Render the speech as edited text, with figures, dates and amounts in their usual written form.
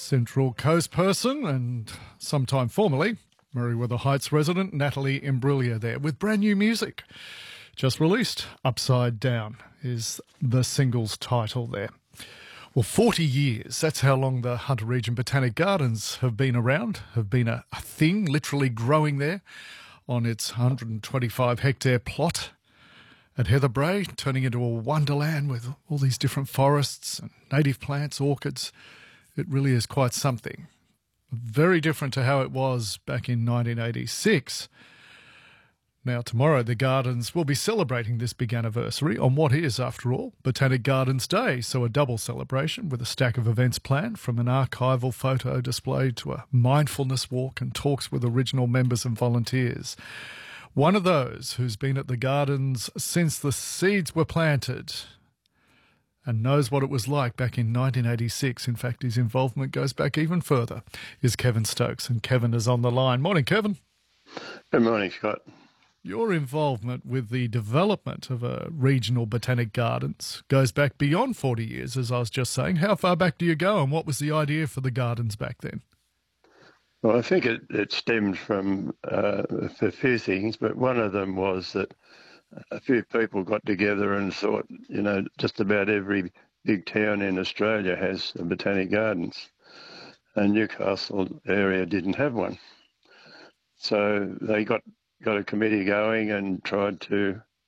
Central Coast person and sometime formerly Merewether Heights resident Natalie Imbruglia there with brand new music. Just released, Upside Down is the single's title there. Well, 40 years, that's how long the Hunter Region Botanic Gardens have been around, have been a thing, literally growing there on its 125-hectare plot at Heather Brae, turning into a wonderland with all these different forests and native plants, orchids. It really is quite something. Very different to how it was back in 1986. Now, tomorrow the Gardens will be celebrating this big anniversary on what is, after all, Botanic Gardens Day, so a double celebration with a stack of events planned, from an archival photo display to a mindfulness walk and talks with original members and volunteers. One of those who's been at the Gardens since the seeds were planted and knows what it was like back in 1986, in fact his involvement goes back even further, is Kevin Stokes. And Kevin is on the line. Morning, Kevin. Good morning, Scott. Your involvement with the development of a regional botanic gardens goes back beyond 40 years, as I was just saying. How far back do you go, and what was the idea for the gardens back then? Well, I think it stemmed from a few things, but one of them was that a few people got together and thought, just about every big town in Australia has a botanic gardens, and Newcastle area didn't have one. So they got a committee going and tried to